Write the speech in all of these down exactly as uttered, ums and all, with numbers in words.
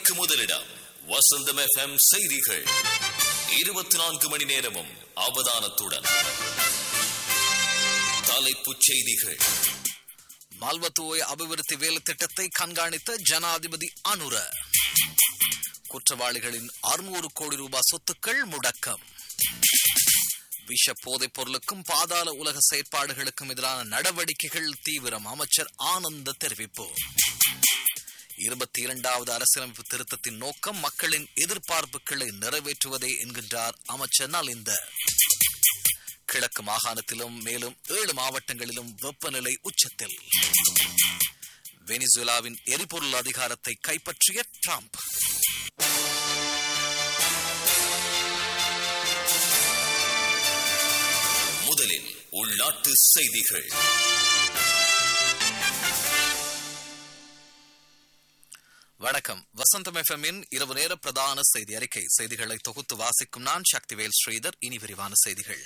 செய்திகளுக்கு முதலிடம் வசந்தம் எஃப்எம் செய்திகள். இருபத்தி நான்கு மணி நேரமும் அவதானத்துடன். தலைப்புச் செய்திகள். மால்வத்துவோய் அபிவிருத்தி வேலை திட்டத்தை கண்காணித்த ஜனாதிபதி அனுர. குற்றவாளிகளின் அறுநூறு கோடி ரூபாய் சொத்துக்கள் முடக்கம். விஷ போதைப் பொருளுக்கும் பாதாள உலக செயற்பாடுகளுக்கும் எதிரான நடவடிக்கைகள் தீவிரம். அமைச்சர் ஆனந்த தெரிவிப்பு. இருபத்தி இரண்டாவது அரசியலமைப்பு திருத்தத்தின் நோக்கம் மக்களின் எதிர்பார்ப்புகளை நிறைவேற்றுவதே என்கின்றார் அமைச்சர் நலிந்த. கிழக்கு மாகாணத்திலும் மேலும் ஏழு மாவட்டங்களிலும் வெப்பநிலை உச்சத்தில். வெனிசுவேலாவின் எரிபொருள் அதிகாரத்தை கைப்பற்றிய டிரம்ப். முதலில் உள்நாட்டு செய்திகள். வணக்கம். வசந்தம் எஃப்எம்மின் இரவு நேர பிரதான செய்தி அறிக்கை. செய்திகளை தொகுத்து வாசிக்கும் நான் சக்திவேல் ஸ்ரீதர். இனி விரிவான செய்திகள்.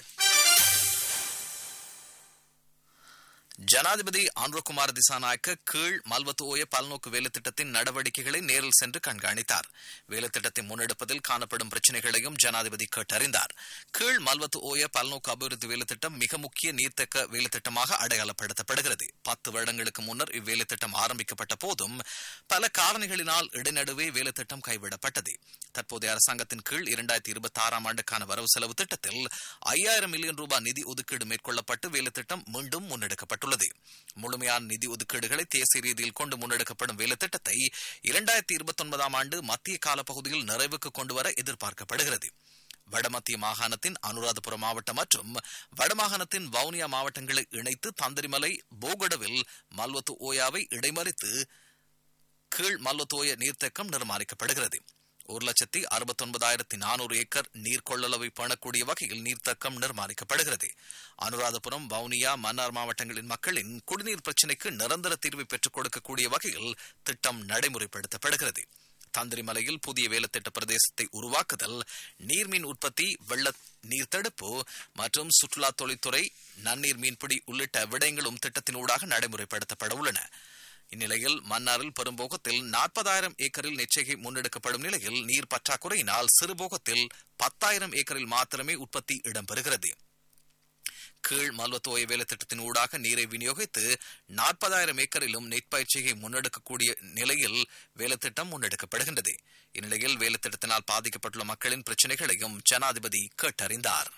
ஜனாதிபதி அனுரகுமார் திசாநாயக்க கீழ் மல்வத்துவோய பல்நோக்கு வேலை திட்டத்தின் நடவடிக்கைகளை நேரில் சென்று கண்காணித்தார். வேலை திட்டத்தை முன்னெடுப்பதில் காணப்படும் பிரச்சினைகளையும் ஜனாதிபதி கேட்டறிந்தார். கீழ் மல்வத்துவோய பல்நோக்கு அபிவிருத்தி வேலை திட்டம் மிக முக்கிய நீர்த்தக்க வேலை திட்டமாக அடையாளப்படுத்தப்படுகிறது. பத்து வருடங்களுக்கு முன்னர் இவ்வேலை திட்டம் ஆரம்பிக்கப்பட்ட போதும் பல காரணிகளினால் இடைநடுவே வேலை திட்டம் கைவிடப்பட்டது. தற்போதைய அரசாங்கத்தின் கீழ் இரண்டாயிரத்தி இருபத்தி ஆறாம் ஆண்டுக்கான வரவு செலவு திட்டத்தில் ஐயாயிரம் மில்லியன் ரூபாய் நிதி ஒதுக்கீடு மேற்கொள்ளப்பட்டு வேலை திட்டம் மீண்டும் முன்னெடுக்கப்பட்டுள்ளது. முழுமையான நிதி ஒதுக்கீடுகளை தேசிய ரீதியில் கொண்டு முன்னெடுக்கப்படும் வேலை திட்டத்தை இரண்டாயிரத்தி இருபத்தி ஒன்பதாம் ஆண்டு மத்திய கால பகுதியில் நிறைவுக்கு கொண்டுவர எதிர்பார்க்கப்படுகிறது. வடமத்திய மாகாணத்தின் அனுராதபுரம் மாவட்டம் மற்றும் வடமாகாணத்தின் வவுனியா மாவட்டங்களை இணைத்து தந்திரிமலை போகடவில் மல்வத்து ஓயாவை இடைமறித்து கீழ் மல்வத்தோய நீர்த்தேக்கம் நிர்மாணிக்கப்படுகிறது. ஒரு லட்சத்தி அறுபத்தி ஒன்பதாயிரத்தி நானூறு ஏக்கர் நீர் கொள்ளளவை பேணக்கூடிய வகையில் நீர்த்தக்கம் நிர்மாணிக்கப்படுகிறது. அனுராதபுரம், வவுனியா, மன்னார் மாவட்டங்களின் மக்களின் குடிநீர் பிரச்சினைக்கு நிரந்தர தீர்வை பெற்றுக் கொடுக்கக்கூடிய வகையில் திட்டம் நடைமுறைப்படுத்தப்படுகிறது. தந்திரிமலையில் புதிய வேலைத்திட்ட பிரதேசத்தை உருவாக்குதல், நீர்மீன் உற்பத்தி, வெள்ள நீர் தடுப்பு மற்றும் சுற்றுலா தொழில்துறை, நன்னீர் மீன்பிடி உள்ளிட்ட விடயங்களும் திட்டத்தினூடாக நடைமுறைப்படுத்தப்பட உள்ளன. இந்நிலையில் மன்னாரில் பெரும்போகத்தில் நாற்பதாயிரம் ஏக்கரில் நெச்சைகை முன்னெடுக்கப்படும் நிலையில் நீர் பற்றாக்குறையினால் சிறுபோகத்தில் பத்தாயிரம் ஏக்கரில் மாத்திரமே உற்பத்தி இடம்பெறுகிறது. கீழ் மல்வத்தோய வேலை திட்டத்தின் ஊடாக நீரை விநியோகித்து நாற்பதாயிரம் ஏக்கரிலும் நெற்பயிற்சியை முன்னெடுக்கக்கூடிய நிலையில் வேலை திட்டம் முன்னெடுக்கப்படுகின்றது. இந்நிலையில் வேலை திட்டத்தினால் பாதிக்கப்பட்டுள்ள மக்களின் பிரச்சினைகளையும் ஜனாதிபதி கேட்டறிந்தார்.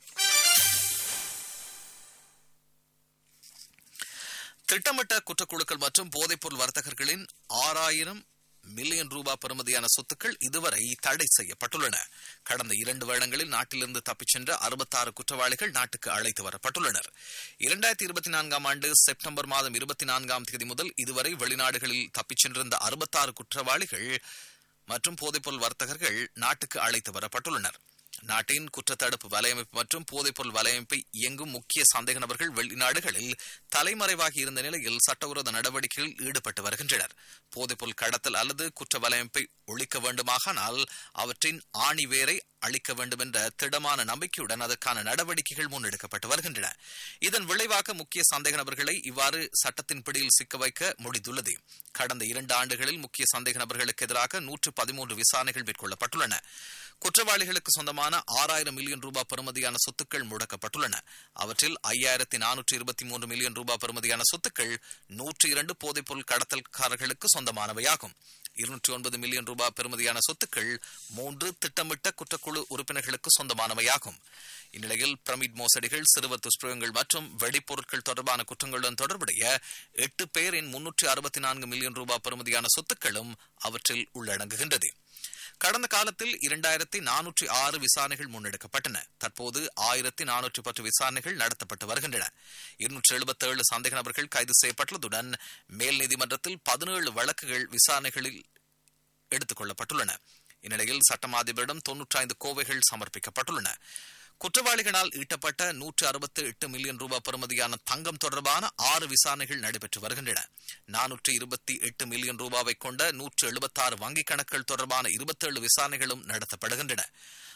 திட்டமிட்ட குற்றக்குழுக்கள் மற்றும் போதைப்பொருள் வர்த்தகர்களின் ஆறாயிரம் மில்லியன் ரூபாய் பெறுமதியான சொத்துக்கள் இதுவரை தடை செய்யப்பட்டுள்ளன. கடந்த இரண்டு வருடங்களில் நாட்டிலிருந்து தப்பிச் சென்ற அறுபத்தாறு குற்றவாளிகள் நாட்டுக்கு அழைத்து வரப்பட்டுள்ளனர். இரண்டாயிரத்தி இருபத்தி நான்காம் ஆண்டு செப்டம்பர் மாதம் இருபத்தி நான்காம் தேதி முதல் இதுவரை வெளிநாடுகளில் தப்பிச் சென்றிருந்த அறுபத்தாறு குற்றவாளிகள் மற்றும் போதைப்பொருள் வர்த்தகர்கள் நாட்டுக்கு அழைத்து வரப்பட்டுள்ளனர். நாட்டின் குற்றத்தடுப்பு வலையமைப்பு மற்றும் போதைப்பொருள் வலையமைப்பை இயங்கும் முக்கிய சந்தேக நபர்கள் வெளிநாடுகளில் தலைமறைவாகி இருந்த நிலையில் சட்டவிரோத நடவடிக்கைகளில் ஈடுபட்டு வருகின்றனர். போதைப்பொருள் கடத்தல் அல்லது குற்ற வலையமைப்பை ஒழிக்க வேண்டுமானால் அவற்றின் ஆணி வேரை அளிக்க வேண்டும் என்ற திடமான நம்பிக்கையுடன் அதற்கான நடவடிக்கைகள் முன்னெடுக்கப்பட்டு வருகின்றன. இதன் விளைவாக முக்கிய சந்தேக நபர்களை இவ்வாறு சட்டத்தின் பிடியில் சிக்க வைக்க முடிந்துள்ளது. கடந்த இரண்டு ஆண்டுகளில் முக்கிய சந்தேக நபர்களுக்கு எதிராக நூற்று பதிமூன்று விசாரணைகள் மேற்கொள்ளப்பட்டுள்ளன. குற்றவாளிகளுக்கு சொந்தமான ஆறாயிரம் மில்லியன் ரூபாய் பெறுமதியான சொத்துக்கள் முடக்கப்பட்டுள்ளன. அவற்றில் ஐயாயிரத்தி நானூற்றி இருபத்தி மூன்று மில்லியன் ரூபாய் பெறுமதியான சொத்துக்கள் நூற்றி இரண்டு போதைப்பொருள் கடத்தல்காரர்களுக்கு சொந்தமானவையாகும். இருநூற்றி ஒன்பது மில்லியன் ரூபாய் பெறுமதியான சொத்துக்கள் மூன்று திட்டமிட்ட குற்றக்குழு உறுப்பினர்களுக்கு சொந்தமானவையாகும். இந்நிலையில் பிரமிட் மோசடிகள், சிறுவர் துஷ்பிரயோகங்கள் மற்றும் வெடிப்பொருட்கள் தொடர்பான குற்றங்களுடன் தொடர்புடைய எட்டு பேரின் முன்னூற்றி அறுபத்தி நான்கு மில்லியன் ரூபாய் பெறுமதியான சொத்துக்களும் அவற்றில் உள்ளடங்குகின்றது. கடந்த காலத்தில் இரண்டாயிரத்தி நானூற்றி ஆறு விசாரணைகள் முன்னெடுக்கப்பட்டன. தற்போது ஆயிரத்தி நானூற்றி பத்து விசாரணைகள் நடத்தப்பட்டு வருகின்றன. இருநூற்றி எழுபத்தி ஏழு சந்தேக நபர்கள் கைது செய்யப்பட்டுள்ளதுடன் மேல் நீதிமன்றத்தில் பதினேழு வழக்குகள் விசாரணைகளில் எடுத்துக் கொள்ளப்பட்டுள்ளன. இந்நிலையில் சட்டமா அதிபரிடம் தொன்னூற்றி ஐந்து கோவைகள் சமர்ப்பிக்கப்பட்டுள்ளன. குற்றவாளிகளால் ஈட்டப்பட்ட நூற்று அறுபத்தி எட்டு மில்லியன் ரூபாய் பெறுமதியான தங்கம் தொடர்பான ஆறு விசாரணைகள் நடைபெற்று வருகின்றன. நானூற்றி இருபத்தி எட்டு மில்லியன் ரூபாவை கொண்ட நூற்று எழுபத்தி ஆறு வங்கிக் கணக்குகள் தொடர்பான இருபத்தி ஏழு விசாரணைகளும் நடத்தப்படுகின்றன.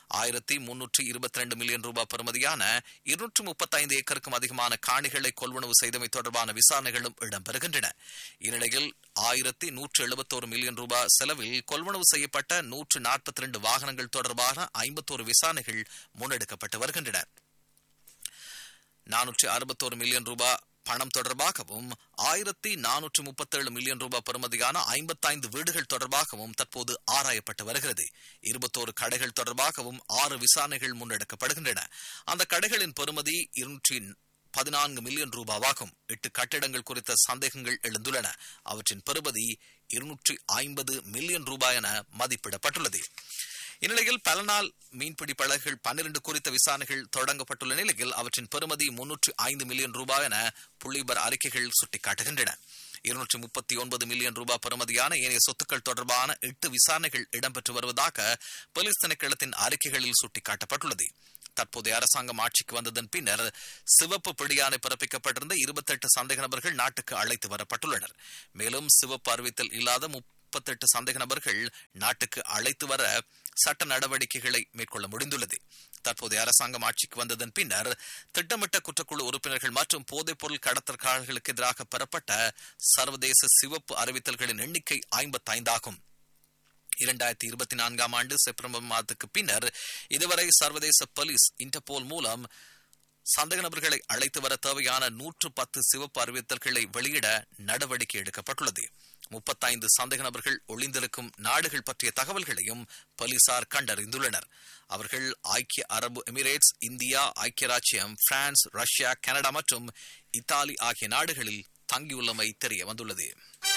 ஆயிரத்தி முன்னூற்றி இருபத்தி ரெண்டு மில்லியன் ரூபாய் பெறுமதியான இருநூற்று முப்பத்தி ஐந்து ஏக்கருக்கும் அதிகமான காணிகளை கொள்வனவு செய்தமை தொடர்பான விசாரணைகளும் இடம்பெறுகின்றன. இந்நிலையில் ஆயிரத்தி நூற்று எழுபத்தோரு மில்லியன் ரூபாய் செலவில் கொள்வனவு செய்யப்பட்ட நூற்று நாற்பத்தி இரண்டு வாகனங்கள் தொடர்பான ஐம்பத்தோரு விசாரணைகள் முன்னெடுக்கப்பட்டு வருகின்றன. நானூற்றி அறுபத்தோரு மில்லியன் ரூபாய் பணம் தொடர்பாகவும் ஆயிரத்தி நானூற்று முப்பத்தி ஏழு மில்லியன் ரூபாய் பெறுமதியான ஐம்பத்தைந்து வீடுகள் தொடர்பாகவும் தற்போது ஆராயப்பட்டு வருகிறது. இருபத்தோரு கடைகள் தொடர்பாகவும் ஆறு விசாரணைகள் முன்னெடுக்கப்படுகின்றன. அந்த கடைகளின் பெறுமதி இருநூற்றி பதினான்கு மில்லியன் ரூபாவாகும். எட்டு கட்டிடங்கள் குறித்த சந்தேகங்கள் எழுந்துள்ளன. அவற்றின் பெறுமதி இருநூற்றி ஐம்பது மில்லியன் ரூபாய் என மதிப்பிடப்பட்டுள்ளது. இந்நிலையில் பல நாள் மீன்பிடி படகுகள் பன்னிரண்டு குறித்த விசாரணைகள் தொடங்கப்பட்டுள்ள நிலையில் அவற்றின் பெறுமதி முன்னூற்று ஐந்து மில்லியன் ரூபாய் என புள்ளிபர் அறிக்கைகள் சுட்டிக்காட்டுகின்றன. இருநூற்றி முப்பத்தி ஒன்பது மில்லியன் ரூபாய் பெறுமதியான ஏனைய சொத்துக்கள் தொடர்பான எட்டு விசாரணைகள் இடம்பெற்று வருவதாக போலீஸ் திணைக்களத்தின் அறிக்கைகளில் சுட்டிக்காட்டப்பட்டுள்ளது. தற்போதைய அரசாங்கம் ஆட்சிக்கு வந்ததன் பின்னர் சிவப்பு பிடியாணை பிறப்பிக்கப்பட்டிருந்த இருபத்தி எட்டு சந்தேக நபர்கள் நாட்டுக்கு அழைத்து வரப்பட்டுள்ளனர். மேலும் சிவப்பு அறிவித்தல் இல்லாத முப்பத்தி எட்டு சந்தேக நபர்கள் நாட்டுக்கு அழைத்து வர சட்ட நடவடிக்கைகளை மேற்கொள்ள முடிந்துள்ளது. தற்போதைய அரசாங்கம் ஆட்சிக்கு வந்ததன் பின்னர் திட்டமிட்ட குற்றக்குழு உறுப்பினர்கள் மற்றும் போதைப் பொருள் கடத்தல்காரர்களுக்கு எதிராக பெறப்பட்ட சர்வதேச சிவப்பு அறிவித்தல்களின் எண்ணிக்கை ஐம்பத்தி ஐந்து ஆகும். இரண்டாயிரத்தி இருபத்தி நான்காம் ஆண்டு செப்டம்பர் மாதத்துக்கு பின்னர் இதுவரை சர்வதேச போலீஸ் இன்டர்போல் மூலம் சந்தேக நபர்களை அழைத்து வர தேவையான நூற்று பத்து சிவப்பு அறிவித்தல்களை வெளியிட நடவடிக்கை எடுக்கப்பட்டுள்ளது. முப்பத்தைந்து சந்தேக நபர்கள் ஒளிந்திருக்கும் நாடுகள் பற்றிய தகவல்களையும் போலீசார் கண்டறிந்துள்ளனர். அவர்கள் ஐக்கிய அரபு எமிரேட்ஸ், இந்தியா, ஐக்கிய ராச்சியம், பிரான்ஸ், ரஷ்யா, கனடா மற்றும் இத்தாலி ஆகிய நாடுகளில் தங்கியுள்ளமை தெரிய வந்துள்ளது.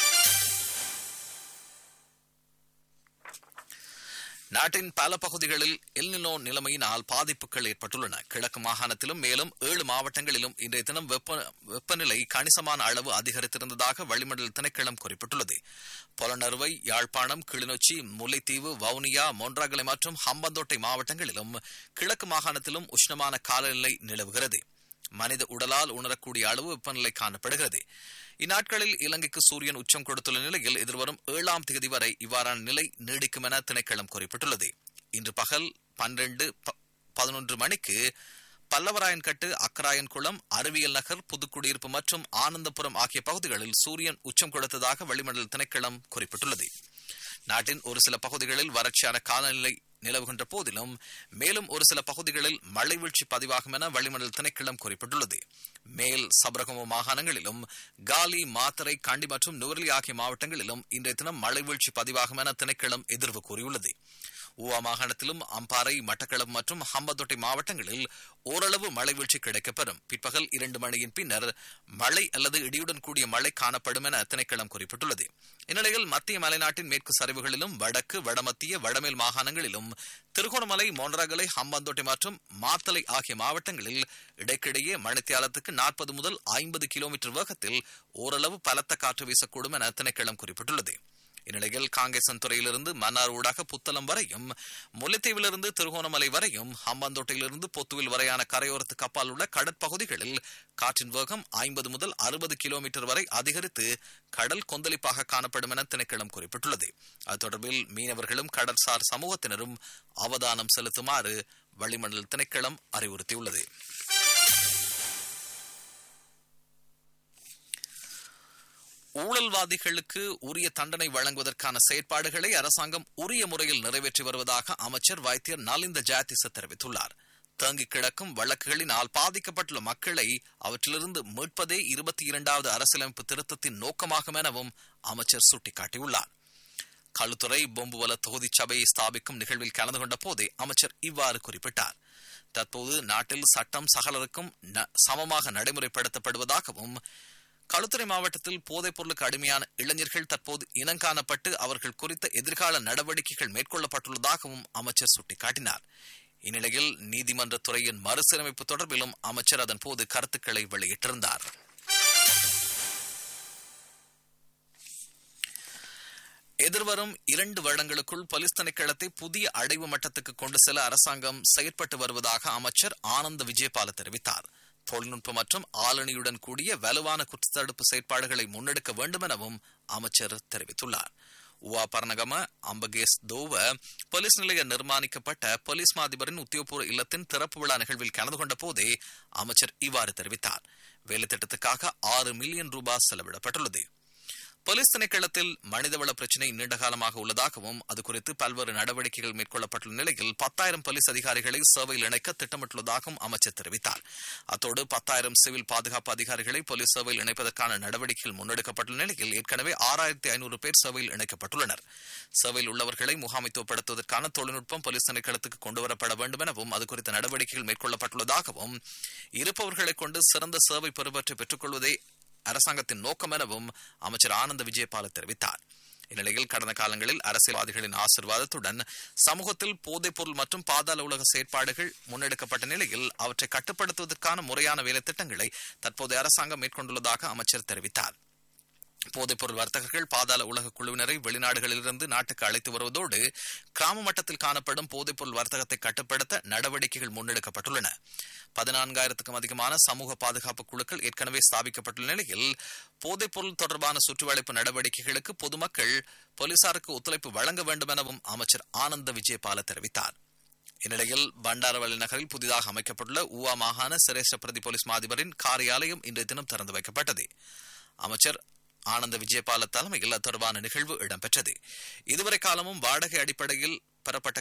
நாட்டின் பல பகுதிகளில் எல்னினோ நிலைமையினால் பாதிப்புகள் ஏற்பட்டுள்ளன. கிழக்கு மாகாணத்திலும் மேலும் ஏழு மாவட்டங்களிலும் இன்றைய தினம் வெப்ப வெப்பநிலை கணிசமான அளவு அதிகரித்திருந்ததாக வளிமண்டல திணைக்களம் குறிப்பிட்டுள்ளது. பொலனறுவை, யாழ்ப்பாணம், கிளிநொச்சி, முல்லைத்தீவு, வவுனியா, மொன்றாகலை மற்றும் ஹம்பந்தோட்டை மாவட்டங்களிலும் கிழக்கு மாகாணத்திலும் உஷ்ணமான காலநிலை நிலவுகிறது. மனித உடலால் உணரக்கூடிய அளவு வெப்பநிலை காணப்படுகிறது. இந்நாட்களில் இலங்கைக்கு சூரியன் உச்சம் கொடுத்துள்ள நிலையில் எதிர்வரும் ஏழாம் தேதி வரை இவ்வாறான நிலை நீடிக்கும் என திணைக்களம் குறிப்பிட்டுள்ளது. இன்று பகல் பன்னிரண்டு பதினொன்று மணிக்கு பல்லவராயன்கட்டு, அக்கராயன்குளம், அறிவியல் நகர், புதுக்குடியிருப்பு மற்றும் ஆனந்தபுரம் ஆகிய பகுதிகளில் சூரியன் உச்சம் கொடுத்ததாக வளிமண்டல திணைக்களம் குறிப்பிட்டுள்ளது. நாட்டின் ஒரு சில பகுதிகளில் வறட்சியான காலநிலை நிலவுகின்ற போதிலும் மேலும் ஒரு சில பகுதிகளில் மழை வீழ்ச்சி பதிவாகும் என வளிமண்டல திணைக்களம் குறிப்பிட்டுள்ளது. மேல் சபரகம மாகாணங்களிலும் காலி, மாத்தறை, கண்டி மற்றும் நுவரெலி ஆகிய மாவட்டங்களிலும் இன்றைய தினம் மழை வீழ்ச்சி பதிவாகும் என திணைக்களம் எதிர்வு கூறியுள்ளது. ஊவா மாகாணத்திலும் அம்பாறை, மட்டக்களப்பு மற்றும் ஹம்பந்தோட்டை மாவட்டங்களில் ஓரளவு மழை வீழ்ச்சி கிடைக்கப்பெறும். பிற்பகல் இரண்டு மணியின் பின்னர் மழை அல்லது இடியுடன் கூடிய மழை காணப்படும் என திணைக்களம் குறிப்பிட்டுள்ளது. இந்நிலையில் மத்திய மலைநாட்டின் மேற்கு சரிவுகளிலும் வடக்கு, வடமத்திய, வடமேல் மாகாணங்களிலும் திருகோணமலை, மொன்றாகலை, ஹம்பந்தோட்டை மற்றும் மாத்தலை ஆகிய மாவட்டங்களில் இடைக்கிடையே மணித்தியாலத்துக்கு நாற்பது முதல் ஐம்பது கிலோமீட்டர் வேகத்தில் ஓரளவு பலத்த காற்று வீசக்கூடும் என திணைக்களம் குறிப்பிட்டுள்ளது. இந்நிலையில் காங்கேசன் துறையிலிருந்து மன்னார் ஊடாக புத்தளம் வரையும், முல்லைத்தீவிலிருந்து திருகோணமலை வரையும், ஹம்பந்தோட்டையிலிருந்து பொத்துவில் வரையான கரையோரத்துக்கு அப்பால் உள்ள கடற்பகுதிகளில் காற்றின் வேகம் ஐம்பது முதல் அறுபது கிலோமீட்டர் வரை அதிகரித்து கடல் கொந்தளிப்பாக காணப்படும் என திணைக்களம் குறிப்பிட்டுள்ளது. அது தொடர்பில் மீனவர்களும் கடற்சார் சமூகத்தினரும் அவதானம் செலுத்துமாறு வளிமண்டல திணைக்களம் அறிவுறுத்தியுள்ளது. ஊழல்வாதிகளுக்கு உரிய தண்டனை வழங்குவதற்கான செயற்பாடுகளை அரசாங்கம் உரிய முறையில் நிறைவேற்றி வருவதாக அமைச்சர் வைத்தியர் நலிந்த ஜாயதிச தெரிவித்துள்ளார். தேங்கி கிடக்கும் வழக்குகளினால் பாதிக்கப்பட்டுள்ள மக்களை அவற்றிலிருந்து மீட்பதே இருபத்தி இரண்டாவது அரசியலமைப்பு திருத்தத்தின் நோக்கமாகும் எனவும் அமைச்சர் சுட்டிக்காட்டியுள்ளார். களுத்துறை பொம்புவல தொகுதி சபையை ஸ்தாபிக்கும் நிகழ்வில் கலந்து கொண்ட போதே அமைச்சர் இவ்வாறு குறிப்பிட்டார். தற்போது நாட்டில் சட்டம் சகலருக்கும் சமமாக நடைமுறைப்படுத்தப்படுவதாகவும், களுத்துறை மாவட்டத்தில் போதைப் பொருளுக்கு அடிமையான இளைஞர்கள் தற்போது இனங்காணப்பட்டு அவர்கள் குறித்த எதிர்கால நடவடிக்கைகள் மேற்கொள்ளப்பட்டுள்ளதாகவும் அமைச்சர் சுட்டிக்காட்டினார். இந்நிலையில் நீதிமன்ற துறையின் மறுசீரமைப்பு தொடர்பிலும் அமைச்சர் அதன் போது கருத்துக்களை வெளியிட்டிருந்தார். எதிர்வரும் இரண்டு வருடங்களுக்குள் போலீஸ் திணைக்களத்தை புதிய அடைவு மட்டத்துக்கு கொண்டு செல்ல அரசாங்கம் செயற்பட்டு வருவதாக அமைச்சர் ஆனந்த விஜயபால தெரிவித்தார். தொழில்நுட்பம் மற்றும் ஆளுநருடன் கூடிய வலுவான குற்றத்தடுப்பு செயற்பாடுகளை முன்னெடுக்க வேண்டும் எனவும் அமைச்சர் தெரிவித்துள்ளார். உவா பர்ணகம அம்பகேஸ் தோவ போலீஸ் நிலைய நிர்மாணிக்கப்பட்ட போலீஸ் மாதிபரின் உத்தியோகபூர்வ இல்லத்தின் திறப்பு விழா நிகழ்வில் கலந்து கொண்ட போதே அமைச்சர் இவ்வாறு தெரிவித்தார். வேலை திட்டத்துக்காக ஆறு மில்லியன் ரூபாய் செலவிடப்பட்டுள்ளது. போலீஸ் திணைக்களத்தில் மனிதவள பிரச்சினை நீண்டகாலமாக உள்ளதாகவும் அது குறித்து பல்வேறு நடவடிக்கைகள் மேற்கொள்ளப்பட்டுள்ள நிலையில் பத்தாயிரம் போலீஸ் அதிகாரிகளை சேவையில் இணைக்க திட்டமிட்டுள்ளதாகவும் அமைச்சர் தெரிவித்தார். அத்தோடு பத்தாயிரம் சிவில் பாதுகாப்பு அதிகாரிகளை போலீஸ் சேவையில் இணைப்பதற்கான நடவடிக்கைகள் முன்னெடுக்கப்பட்டுள்ள நிலையில் ஏற்கனவே ஆறாயிரத்தி ஐநூறு பேர் சேவையில் இணைக்கப்பட்டுள்ளனர். சேவையில் உள்ளவர்களை முகாமைத்துவப்படுத்துவதற்கான தொழில்நுட்பம் போலீஸ் திணைக்களத்துக்கு கொண்டுவரப்பட வேண்டும் எனவும் அது குறித்த நடவடிக்கைகள் மேற்கொள்ளப்பட்டுள்ளதாகவும் இருப்பவர்களை கொண்டு சிறந்த சேவை பெறுபற்றை பெற்றுக் கொள்வதே அரசாங்கத்தின் நோக்கம் எனவும் அமைச்சர் ஆனந்த விஜயபால தெரிவித்தார். இந்நிலையில் கடந்த காலங்களில் அரசியல்வாதிகளின் ஆசீர்வாதத்துடன் சமூகத்தில் போதைப் பொருள் மற்றும் பாதாள உலக செயற்பாடுகள் முன்னெடுக்கப்பட்ட நிலையில் அவற்றை கட்டுப்படுத்துவதற்கான முறையான வேலை திட்டங்களை தற்போதைய அரசாங்கம் மேற்கொண்டுள்ளதாக அமைச்சர் தெரிவித்தார். போதைப்பொருள் வர்த்தகர்கள் பாதாள உலக குழுவினரை வெளிநாடுகளிலிருந்து நாட்டுக்கு அழைத்து வருவதோடு கிராம மட்டத்தில் காணப்படும் போதைப்பொருள் வர்த்தகத்தை கட்டுப்படுத்த நடவடிக்கைகள் முன்னெடுக்கப்பட்டுள்ளன. பதினான்காயிரத்துக்கும் அதிகமான சமூக பாதுகாப்பு குழுக்கள் ஏற்கனவே ஸ்தாபிக்கப்பட்டுள்ள நிலையில் போதைப்பொருள் தொடர்பான சுற்றுவளைப்பு நடவடிக்கைகளுக்கு பொதுமக்கள் போலீசாருக்கு ஒத்துழைப்பு வழங்க வேண்டும் எனவும் அமைச்சர் ஆனந்த விஜயபால தெரிவித்தார். இந்நிலையில் பண்டாரவளி நகரில் புதிதாக அமைக்கப்பட்டுள்ள ஊவா மாகாண சிரேஷ்ட பிரதி போலீஸ் மாதிபரின் காரியாலயம் இன்றைய தினம் திறந்து வைக்கப்பட்டது. அமைச்சர் ஆனந்த விஜயபால தலைமையில் அது தொடர்பான நிகழ்வு இடம்பெற்றது. இதுவரை காலமும் வாடகை அடிப்படையில் பெறப்பட்ட